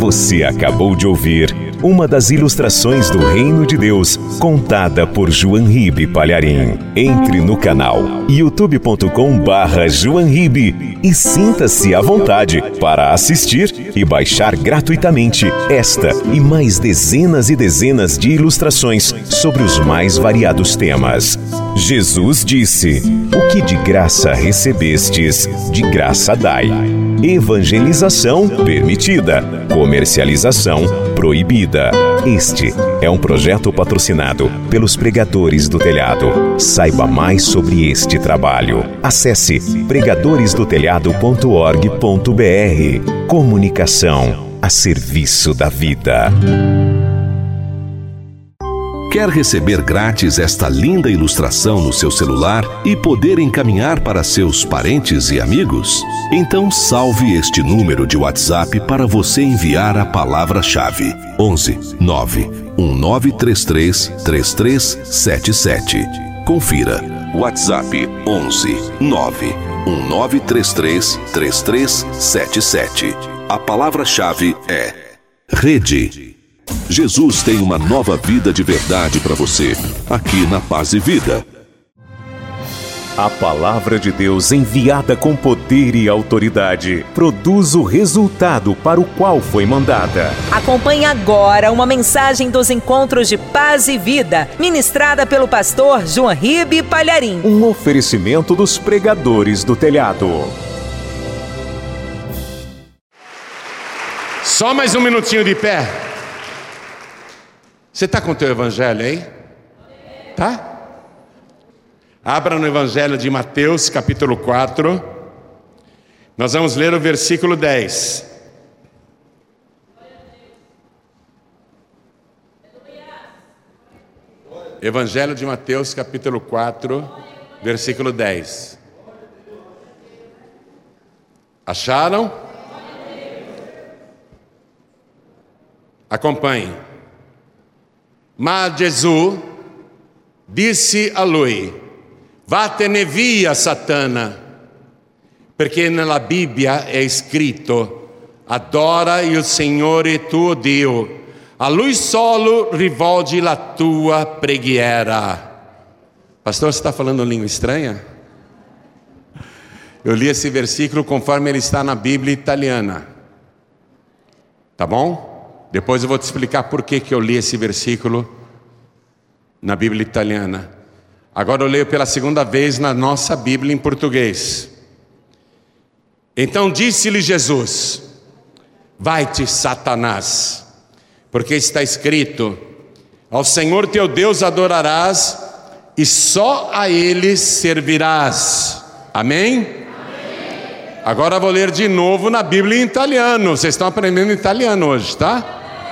Você acabou de ouvir uma das ilustrações do Reino de Deus, contada por João Ribe Palharim. Entre no canal youtube.com/João Ribe e sinta-se à vontade para assistir e baixar gratuitamente esta e mais dezenas e dezenas de ilustrações sobre os mais variados temas. Jesus disse: "O que de graça recebestes, de graça dai." Evangelização permitida, comercialização proibida. Este é um projeto patrocinado pelos Pregadores do Telhado. Saiba mais sobre este trabalho. Acesse pregadoresdotelhado.org.br. Comunicação a serviço da vida. Quer receber grátis esta linda ilustração no seu celular e poder encaminhar para seus parentes e amigos? Então salve este número de WhatsApp para você enviar a palavra-chave: 11 9 1933 3377. Confira. WhatsApp 11 9 1933 3377. A palavra-chave é Rede. Jesus tem uma nova vida de verdade para você, aqui na Paz e Vida. A palavra de Deus, enviada com poder e autoridade, produz o resultado para o qual foi mandada. Acompanhe agora uma mensagem dos encontros de Paz e Vida, ministrada pelo pastor João Ribe Palharim. Um oferecimento dos Pregadores do Telhado. Só mais um minutinho de pé. Você está com o teu evangelho aí? Tá? Abra no Evangelho de Mateus, capítulo 4. Nós vamos ler o versículo 10. Evangelho de Mateus, capítulo 4, versículo 10. Acharam? Acompanhe. Mas Jesus disse a lui: "Vattene via, Satana, perché nella Bibbia è scritto: adora il Signore tuo Dio, a Lui solo rivolgi la tua preghiera." Pastor, você está falando língua estranha? Eu li esse versículo conforme ele está na Bíblia italiana. Tá bom? Depois eu vou te explicar por que eu li esse versículo na Bíblia italiana. Agora eu leio pela segunda vez na nossa Bíblia em português. Então disse-lhe Jesus: "Vai-te, Satanás, porque está escrito: ao Senhor teu Deus adorarás e só a Ele servirás." Amém? Agora eu vou ler de novo na Bíblia em italiano. Vocês estão aprendendo italiano hoje, tá?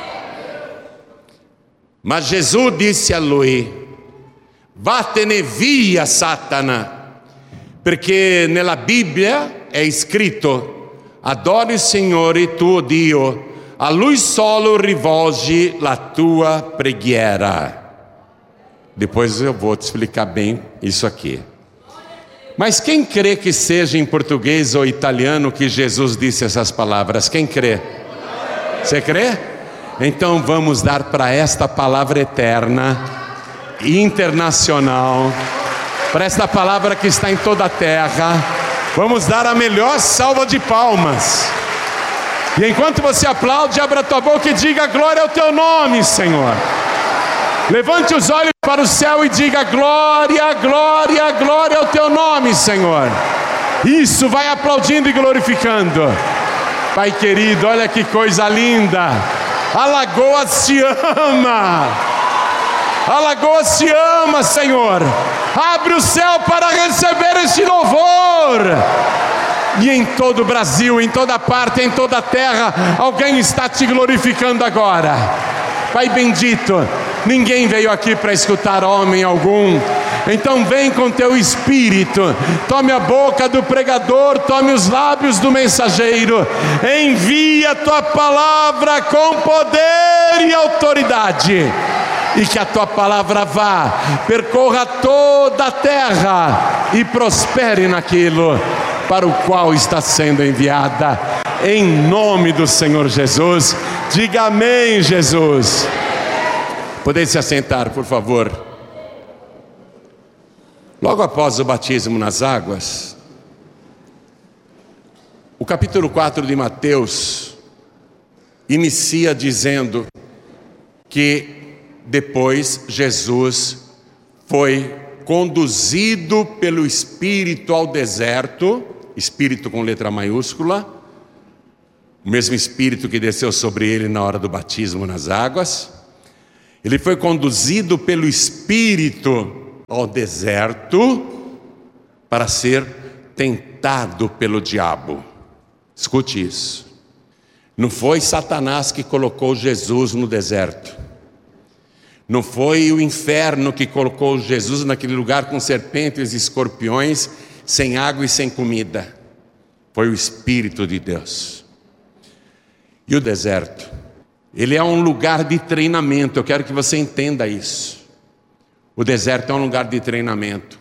Mas Jesus disse a lui: "Vattene via, Satana, perché nella Bibbia è scritto: adori il Signore tuo Dio, a Lui solo rivolgi la tua preghiera." Depois eu vou te explicar bem isso aqui. Mas quem crê que seja em português ou italiano que Jesus disse essas palavras? Quem crê? Você crê? Então vamos dar para esta palavra eterna, internacional, para esta palavra que está em toda a terra, vamos dar a melhor salva de palmas. E enquanto você aplaude, abra a tua boca e diga: glória ao teu nome, Senhor. Levante os olhos para o céu e diga: glória, glória, glória ao teu nome, Senhor. Isso, vai aplaudindo e glorificando. Pai querido, olha que coisa linda. Alagoas te ama. Alagoas te ama, Senhor. Abre o céu para receber este louvor. E em todo o Brasil, em toda parte, em toda a terra, alguém está te glorificando agora. Pai bendito, ninguém veio aqui para escutar homem algum. Então vem com teu espírito, tome a boca do pregador, tome os lábios do mensageiro, envia a tua palavra com poder e autoridade, e que a tua palavra vá, percorra toda a terra e prospere naquilo para o qual está sendo enviada. Em nome do Senhor Jesus, Diga amém, Jesus. Podem se assentar, por favor. Logo após o batismo nas águas, o capítulo 4 de Mateus inicia dizendo que depois Jesus foi conduzido pelo Espírito ao deserto, Espírito com letra maiúscula, o mesmo Espírito que desceu sobre ele na hora do batismo nas águas. Ele foi conduzido pelo Espírito ao deserto para ser tentado pelo diabo. Escute isso. Não foi Satanás que colocou Jesus no deserto. Não foi o inferno que colocou Jesus naquele lugar com serpentes e escorpiões, sem água e sem comida. Foi o Espírito de Deus. E o deserto, ele é um lugar de treinamento. Eu quero que você entenda isso. O deserto é um lugar de treinamento.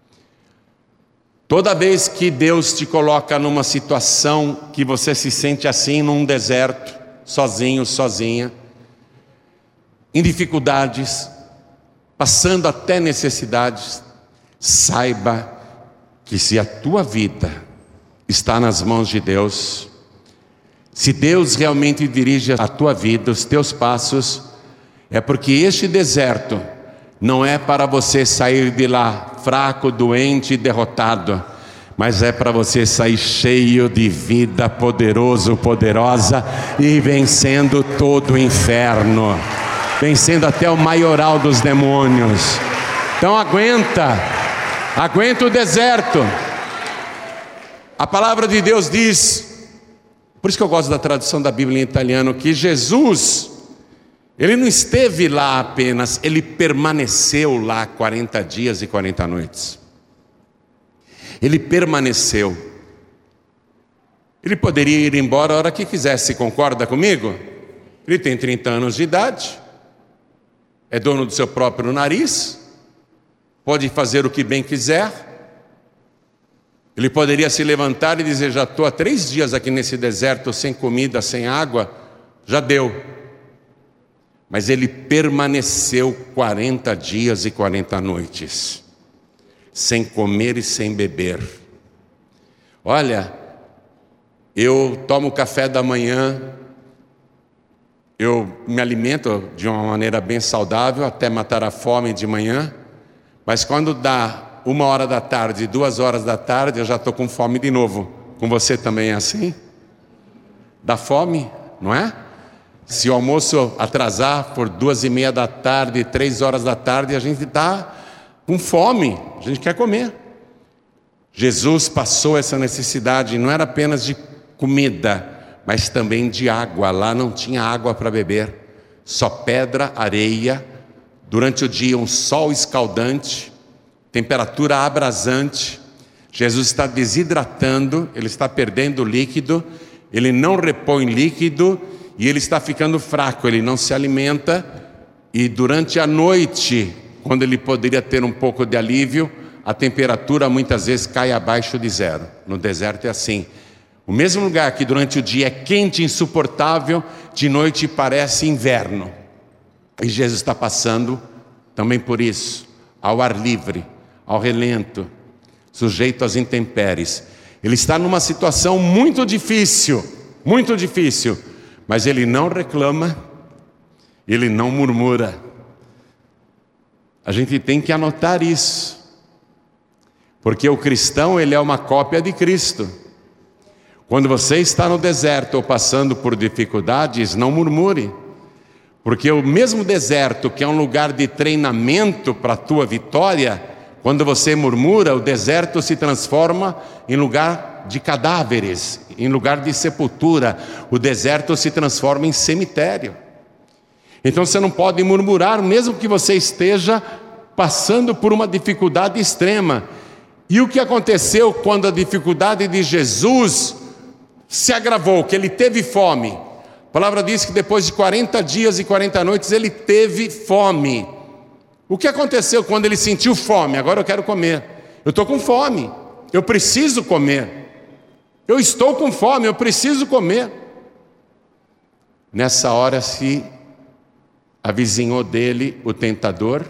Toda vez que Deus te coloca numa situação que você se sente assim, num deserto, sozinho, sozinha, em dificuldades, passando até necessidades, saiba que se a tua vida está nas mãos de Deus, se Deus realmente dirige a tua vida, os teus passos, é porque este deserto não é para você sair de lá fraco, doente e derrotado, mas é para você sair cheio de vida, poderoso, poderosa, e vencendo todo o inferno, vencendo até o maioral dos demônios. Então aguenta o deserto. A palavra de Deus diz, por isso que eu gosto da tradução da Bíblia em italiano, que Jesus, ele não esteve lá apenas, ele permaneceu lá 40 dias e 40 noites. Ele permaneceu. Ele poderia ir embora a hora que quisesse, concorda comigo? Ele tem 30 anos de idade, é dono do seu próprio nariz, pode fazer o que bem quiser. Ele poderia se levantar e dizer, já estou há 3 dias aqui nesse deserto, sem comida, sem água, já deu. Mas ele permaneceu 40 dias e 40 noites, sem comer e sem beber. Olha, eu tomo café da manhã, eu me alimento de uma maneira bem saudável, até matar a fome de manhã, mas quando dá 1h da tarde, 2h da tarde, eu já estou com fome de novo. Com você também é assim? Dá fome, não é? Se o almoço atrasar por 2h30 da tarde, 3h da tarde, a gente está com fome, a gente quer comer. Jesus passou essa necessidade, não era apenas de comida, mas também de água. Lá não tinha água para beber, só pedra, areia, durante o dia um sol escaldante, temperatura abrasante. Jesus está desidratando, ele está perdendo líquido, ele não repõe líquido e ele está ficando fraco, ele não se alimenta. E durante a noite, quando ele poderia ter um pouco de alívio, a temperatura muitas vezes cai abaixo de 0. No deserto é assim. O mesmo lugar que durante o dia é quente, insuportável, de noite parece inverno. E Jesus está passando também por isso, ao ar livre, ao relento, sujeito às intempéries. Ele está numa situação muito difícil, mas ele não reclama, ele não murmura. A gente tem que anotar isso, porque o cristão, ele é uma cópia de Cristo. Quando você está no deserto ou passando por dificuldades, não murmure, porque o mesmo deserto, que é um lugar de treinamento para a tua vitória, quando você murmura, o deserto se transforma em lugar de cadáveres, em lugar de sepultura. O deserto se transforma em cemitério. Então você não pode murmurar, mesmo que você esteja passando por uma dificuldade extrema. E o que aconteceu quando a dificuldade de Jesus se agravou, que ele teve fome? A palavra diz que depois de 40 dias e 40 noites ele teve fome. O que aconteceu quando ele sentiu fome? Agora eu quero comer. Eu estou com fome, eu preciso comer. Eu estou com fome, eu preciso comer. Nessa hora se avizinhou dele o tentador,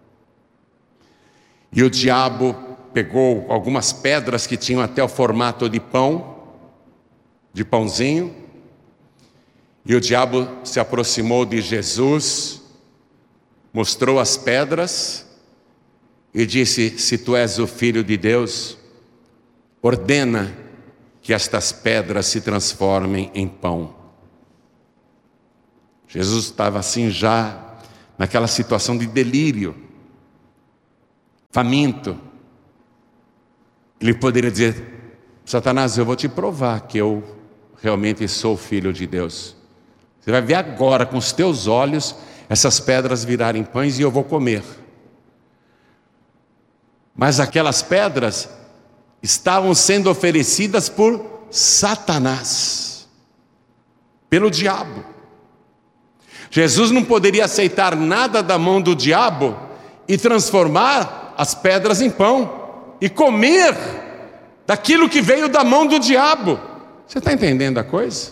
e o diabo pegou algumas pedras que tinham até o formato de pão, de pãozinho, e o diabo se aproximou de Jesus, mostrou as pedras e disse: se tu és o Filho de Deus, ordena que estas pedras se transformem em pão. Jesus estava assim já naquela situação de delírio, faminto. Ele poderia dizer: Satanás, eu vou te provar que eu realmente sou filho de Deus. Você vai ver agora com os teus olhos essas pedras virarem pães e eu vou comer. Mas aquelas pedras estavam sendo oferecidas por Satanás, pelo diabo. Jesus não poderia aceitar nada da mão do diabo e transformar as pedras em pão e comer daquilo que veio da mão do diabo. Você está entendendo a coisa?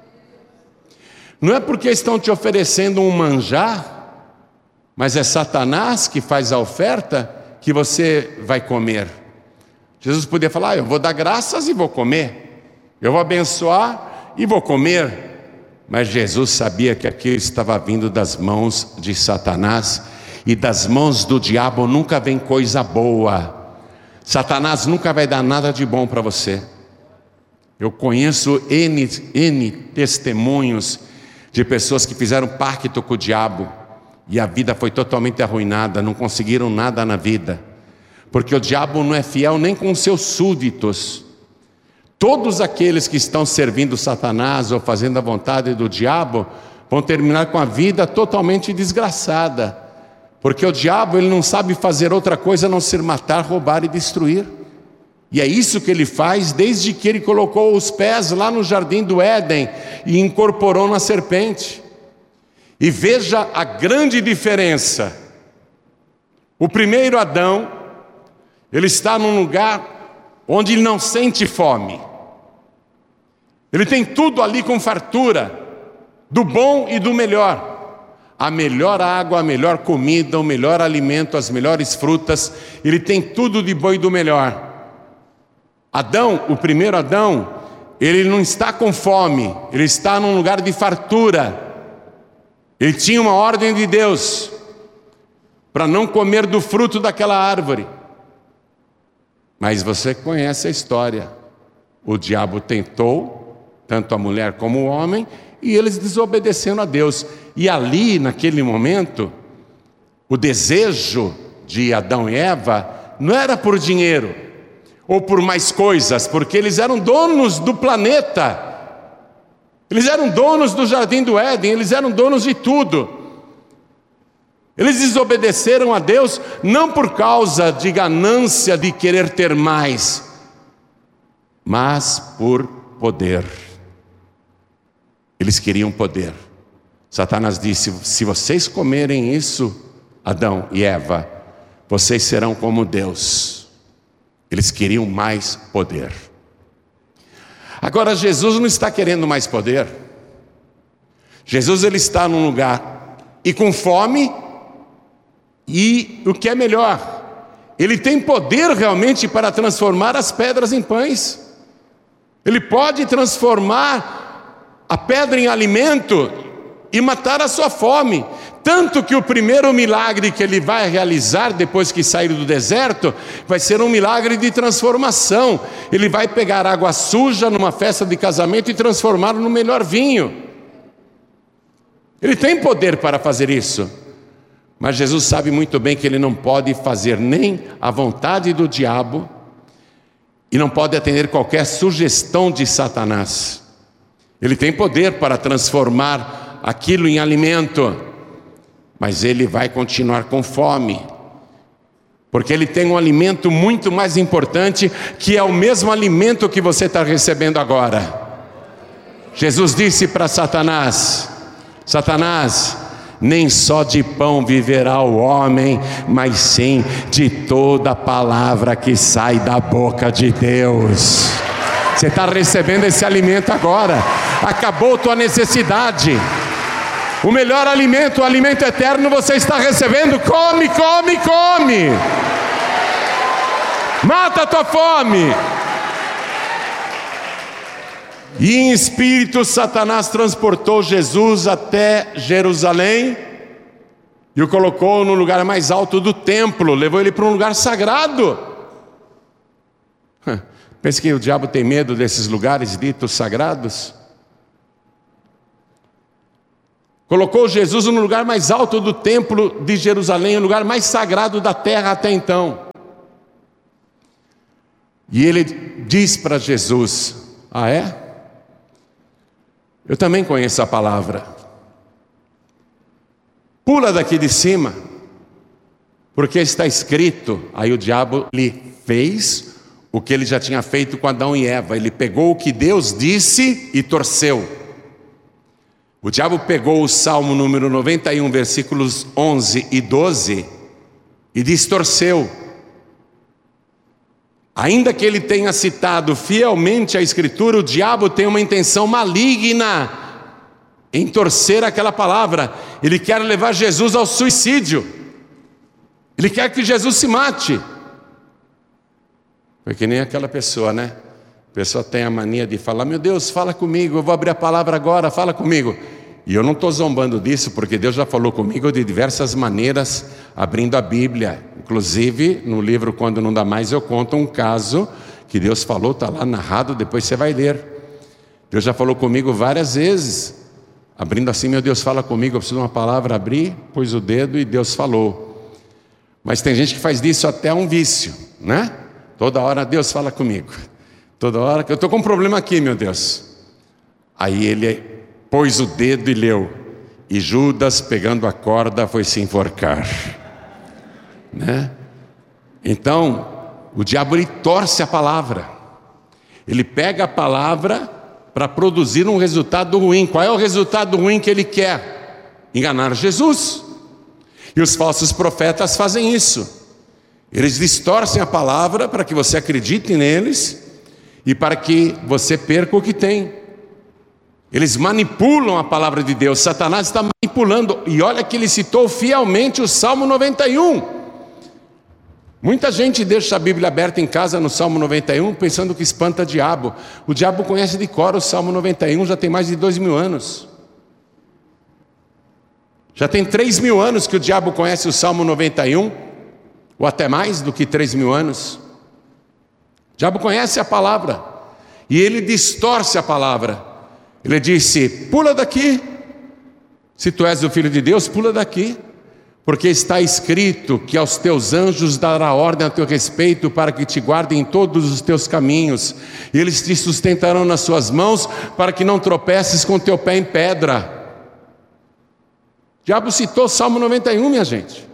Não é porque estão te oferecendo um manjar, mas é Satanás que faz a oferta que você vai comer. Jesus podia falar: eu vou dar graças e vou comer, eu vou abençoar e vou comer. Mas Jesus sabia que aquilo estava vindo das mãos de Satanás, e das mãos do diabo nunca vem coisa boa. Satanás nunca vai dar nada de bom para você. Eu conheço N testemunhos de pessoas que fizeram pacto com o diabo e a vida foi totalmente arruinada, não conseguiram nada na vida, porque o diabo não é fiel nem com seus súditos. Todos aqueles que estão servindo Satanás ou fazendo a vontade do diabo vão terminar com a vida totalmente desgraçada, porque o diabo ele não sabe fazer outra coisa a não ser matar, roubar e destruir. E é isso que ele faz desde que ele colocou os pés lá no jardim do Éden e incorporou na serpente. E veja a grande diferença. O primeiro Adão, ele está num lugar onde ele não sente fome. Ele tem tudo ali com fartura, do bom e do melhor. A melhor água, a melhor comida, o melhor alimento, as melhores frutas. Ele tem tudo de bom e do melhor. Adão, o primeiro Adão, ele não está com fome, ele está num lugar de fartura. Ele tinha uma ordem de Deus para não comer do fruto daquela árvore. Mas você conhece a história. O diabo tentou, tanto a mulher como o homem, e eles desobedeceram a Deus. E ali, naquele momento, o desejo de Adão e Eva não era por dinheiro ou por mais coisas, porque eles eram donos do planeta, eles eram donos do jardim do Éden, eles eram donos de tudo. Eles desobedeceram a Deus não por causa de ganância, de querer ter mais, mas por poder. Eles queriam poder. Satanás disse: se vocês comerem isso, Adão e Eva, vocês serão como Deus. Eles queriam mais poder. Agora Jesus não está querendo mais poder. Jesus ele está num lugar e com fome, e o que é melhor, ele tem poder realmente para transformar as pedras em pães. Ele pode transformar a pedra em alimento e matar a sua fome. Tanto que o primeiro milagre que ele vai realizar depois que sair do deserto vai ser um milagre de transformação. Ele vai pegar água suja numa festa de casamento e transformá-lo no melhor vinho. Ele tem poder para fazer isso. Mas Jesus sabe muito bem que ele não pode fazer nem a vontade do diabo e não pode atender qualquer sugestão de Satanás. Ele tem poder para transformar aquilo em alimento, mas ele vai continuar com fome, porque ele tem um alimento muito mais importante, que é o mesmo alimento que você está recebendo agora. Jesus disse para Satanás: Satanás, nem só de pão viverá o homem, mas sim de toda palavra que sai da boca de Deus. Você está recebendo esse alimento agora. acabou tua necessidade. O melhor alimento, o alimento eterno você está recebendo. Come, come, come. Mata a tua fome. E em espírito Satanás transportou Jesus até Jerusalém e o colocou no lugar mais alto do templo, levou ele para um lugar sagrado. Pensa que o diabo tem medo desses lugares ditos sagrados? Colocou Jesus no lugar mais alto do templo de Jerusalém, o lugar mais sagrado da terra até então. E ele diz para Jesus: ah, é? Eu também conheço a palavra. Pula daqui de cima, porque está escrito. Aí o diabo lhe fez o que ele já tinha feito com Adão e Eva. Ele pegou o que Deus disse e torceu. O diabo pegou o Salmo número 91, versículos 11 e 12 e distorceu. Ainda que ele tenha citado fielmente a Escritura, o diabo tem uma intenção maligna em torcer aquela palavra. Ele quer levar Jesus ao suicídio. Ele quer que Jesus se mate. Foi que nem aquela pessoa, né? A pessoa tem a mania de falar: meu Deus, fala comigo, eu vou abrir a palavra agora, fala comigo. E eu não estou zombando disso, porque Deus já falou comigo de diversas maneiras, abrindo a Bíblia. Inclusive, no livro Quando Não Dá Mais, eu conto um caso que Deus falou, está lá narrado, depois você vai ler. Deus já falou comigo várias vezes, abrindo assim: meu Deus, fala comigo, eu preciso de uma palavra. Abri, pus o dedo e Deus falou. Mas tem gente que faz disso até um vício, né? Toda hora: Deus, fala comigo. Toda hora que eu estou com um problema aqui, meu Deus. Aí ele pôs o dedo e leu: e Judas, pegando a corda, foi se enforcar, né? Então o diabo, ele torce a palavra. Ele pega a palavra para produzir um resultado ruim. Qual é o resultado ruim que ele quer? Enganar Jesus. E os falsos profetas fazem isso. Eles distorcem a palavra para que você acredite neles e para que você perca o que tem. Eles manipulam a palavra de Deus. Satanás está manipulando. E olha que ele citou fielmente o Salmo 91. Muita gente deixa a Bíblia aberta em casa no Salmo 91 pensando que espanta diabo. O diabo conhece de cor o Salmo 91, já tem mais de 2.000 anos. Já tem 3.000 anos que o diabo conhece o Salmo 91, ou até mais do que 3.000 anos. O diabo conhece a palavra e ele distorce a palavra. Ele disse: pula daqui, se tu és o Filho de Deus, pula daqui, porque está escrito que aos teus anjos dará ordem a teu respeito, para que te guardem em todos os teus caminhos, e eles te sustentarão nas suas mãos, para que não tropeces com teu pé em pedra. O diabo citou Salmo 91, minha gente.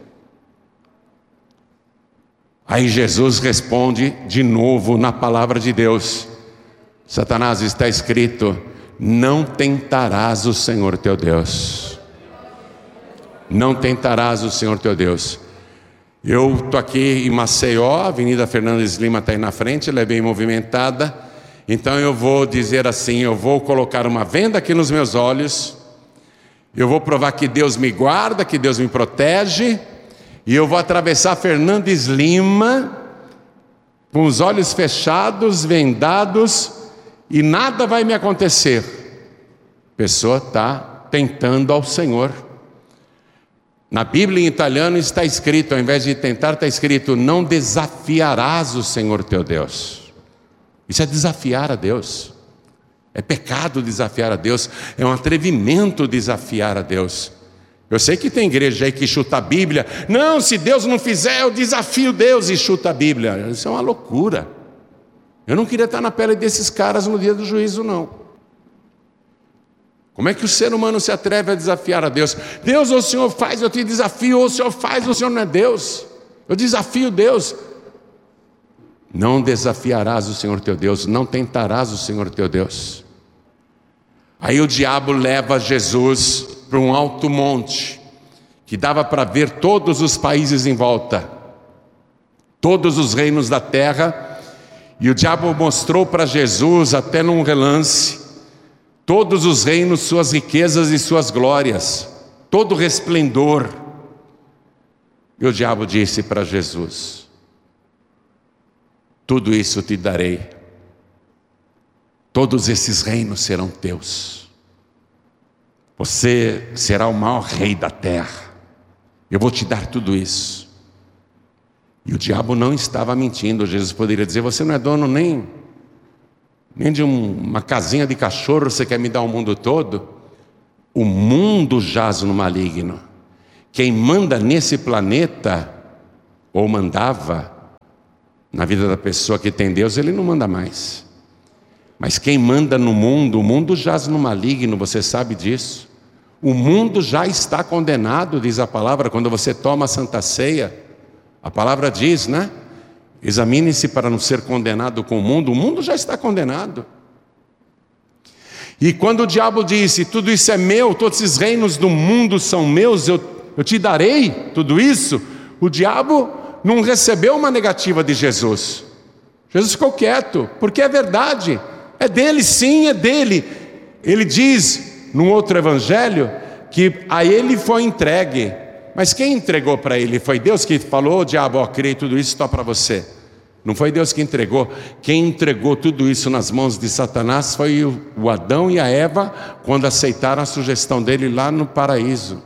Aí Jesus responde de novo na palavra de Deus: Satanás, está escrito: não tentarás o Senhor teu Deus. Não tentarás o Senhor teu Deus. Eu estou aqui em Maceió, a Avenida Fernandes Lima está aí na frente, ela é bem movimentada. Então eu vou dizer assim: eu vou colocar uma venda aqui nos meus olhos, eu vou provar que Deus me guarda, que Deus me protege, e eu vou atravessar Fernandes Lima com os olhos fechados, vendados, e nada vai me acontecer. A pessoa está tentando ao Senhor. Na Bíblia em italiano está escrito, ao invés de tentar, está escrito: não desafiarás o Senhor teu Deus. Isso é desafiar a Deus. É pecado desafiar a Deus. É um atrevimento desafiar a Deus. Eu sei que tem igreja aí que chuta a Bíblia. Não, se Deus não fizer, eu desafio Deus e chuta a Bíblia. Isso é uma loucura. Eu não queria estar na pele desses caras no dia do juízo, não. Como é que o ser humano se atreve a desafiar a Deus? Deus, ou o Senhor faz, eu te desafio, ou o Senhor faz, ou o Senhor não é Deus. Eu desafio Deus. Não desafiarás o Senhor teu Deus, não tentarás o Senhor teu Deus. Aí o diabo leva Jesus para um alto monte, que dava para ver todos os países em volta, todos os reinos da terra, e o diabo mostrou para Jesus, até num relance, todos os reinos, suas riquezas e suas glórias, todo resplendor. E o diabo disse para Jesus: tudo isso te darei, todos esses reinos serão teus, você será o maior rei da terra, eu vou te dar tudo isso. E o diabo não estava mentindo. Jesus poderia dizer: você não é dono nem de uma casinha de cachorro, você quer me dar o mundo todo? O mundo jaz no maligno. Quem manda nesse planeta, ou mandava na vida da pessoa que tem Deus, ele não manda mais. Mas quem manda no mundo, o mundo jaz no maligno, você sabe disso. O mundo já está condenado, diz a palavra, quando você toma a Santa Ceia. A palavra diz, né? Examine-se para não ser condenado com o mundo já está condenado. E quando o diabo disse: tudo isso é meu, todos esses reinos do mundo são meus, eu te darei tudo isso, o diabo não recebeu uma negativa de Jesus. Jesus ficou quieto, porque é verdade, é dele, sim, é dele. Ele diz, num outro evangelho, que a ele foi entregue. Mas quem entregou para ele? Foi Deus que falou: diabo, ó, criei tudo isso só para você. Não foi Deus que entregou. Quem entregou tudo isso nas mãos de Satanás foi o Adão e a Eva, quando aceitaram a sugestão dele lá no paraíso.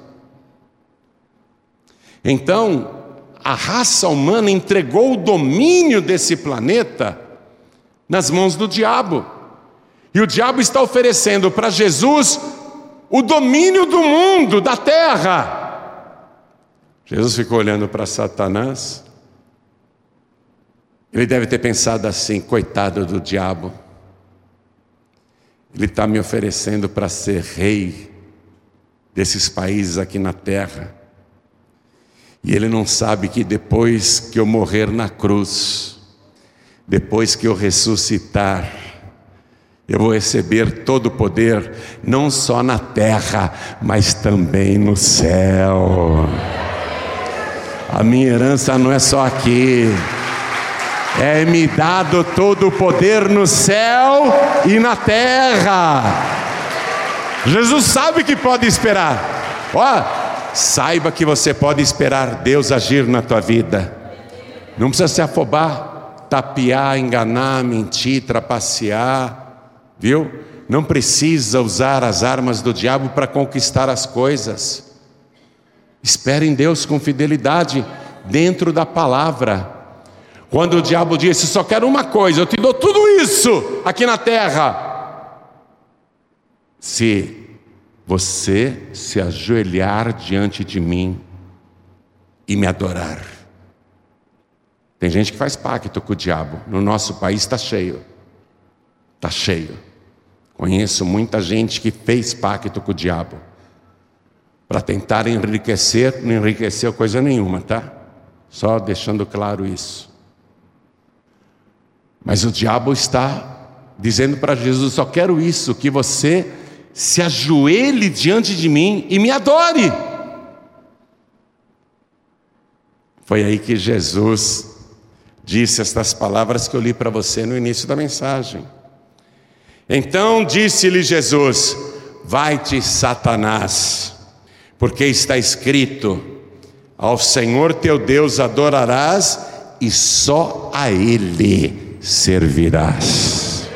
Então, a raça humana entregou o domínio desse planeta nas mãos do diabo. E o diabo está oferecendo para Jesus o domínio do mundo, da terra. Jesus ficou olhando para Satanás. Ele deve ter pensado assim: coitado do diabo, ele está me oferecendo para ser rei desses países aqui na terra, e ele não sabe que depois que eu morrer na cruz, depois que eu ressuscitar, eu vou receber todo o poder, não só na terra, mas também no céu. A minha herança não é só aqui, é-me dado todo o poder no céu e na terra. Jesus sabe que pode esperar. Saiba que você pode esperar Deus agir na tua vida. Não precisa se afobar, tapear, enganar, mentir, trapacear, viu? Não precisa usar as armas do diabo para conquistar as coisas. Espere em Deus com fidelidade, dentro da palavra. Quando o diabo disse: só quero uma coisa, eu te dou tudo isso aqui na terra, se você se ajoelhar diante de mim e me adorar. Tem gente que faz pacto com o diabo. No nosso país está cheio. Está cheio. Conheço muita gente que fez pacto com o diabo para tentar enriquecer. Não enriqueceu coisa nenhuma, tá? Só deixando claro isso. Mas o diabo está dizendo para Jesus: só quero isso, que você se ajoelhe diante de mim e me adore. Foi aí que Jesus disse estas palavras que eu li para você no início da mensagem. Então disse-lhe Jesus: vai-te, Satanás, porque está escrito: ao Senhor teu Deus adorarás e só a Ele servirás.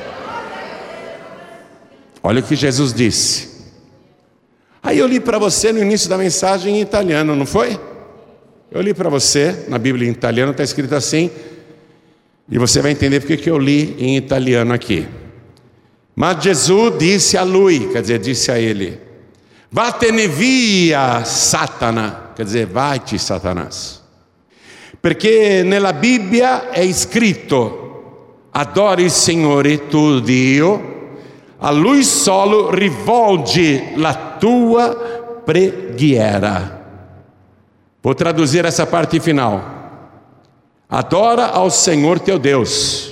Olha o que Jesus disse. Aí eu li para você no início da mensagem em italiano, não foi? Eu li para você, na Bíblia em italiano está escrito assim, e você vai entender porque que eu li em italiano aqui. Mas Jesus disse a lui, quer dizer, disse a ele: vattene via, Satana, quer dizer, vai-te, Satanás. Porque nella Bibbia è scritto: adori il Signore tuo Dio, a Lui solo rivolgi la tua preghiera. Vou traduzir essa parte final. Adora ao Senhor teu Deus,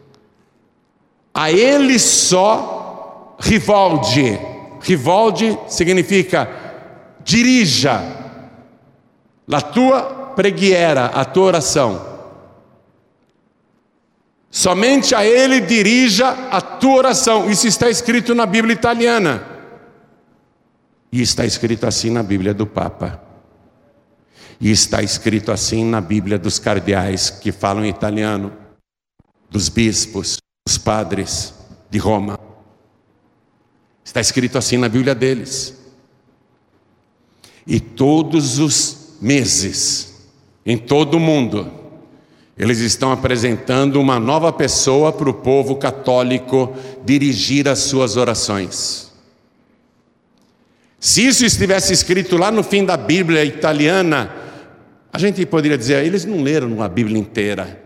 a Ele só rivolge. Rivolge significa dirija la tua preghiera, a tua oração. Somente a Ele dirija a tua oração. Isso está escrito na Bíblia italiana. E está escrito assim na Bíblia do Papa. E está escrito assim na Bíblia dos cardeais que falam italiano, dos bispos, dos padres de Roma. Está escrito assim na Bíblia deles. E todos os meses, em todo o mundo, eles estão apresentando uma nova pessoa para o povo católico dirigir as suas orações. Se isso estivesse escrito lá no fim da Bíblia italiana, a gente poderia dizer, eles não leram a Bíblia inteira.